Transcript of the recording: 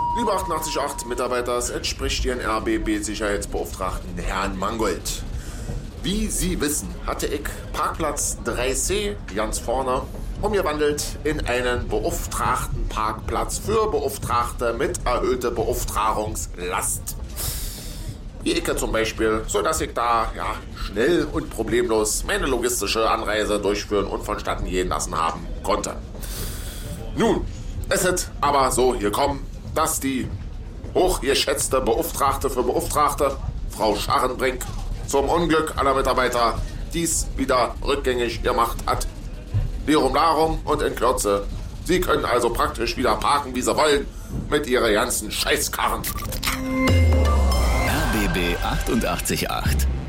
Liebe 888 Mitarbeiter, es entspricht Ihren RBB-Sicherheitsbeauftragten Herrn Mangold. Wie Sie wissen, hatte ich Parkplatz 3C ganz vorne umgewandelt in einen beauftragten Parkplatz für Beauftragte mit erhöhter Beauftragungslast. Wie ich zum Beispiel, sodass ich da schnell und problemlos meine logistische Anreise durchführen und vonstatten gehen lassen haben konnte. Nun, es ist aber so gekommen, dass die hochgeschätzte Beauftragte für Beauftragte, Frau Scharrenbrink, zum Unglück aller Mitarbeiter dies wieder rückgängig gemacht hat. Lirum Larum und in Kürze. Sie können also praktisch wieder parken, wie Sie wollen, mit Ihren ganzen Scheißkarren. RBB 888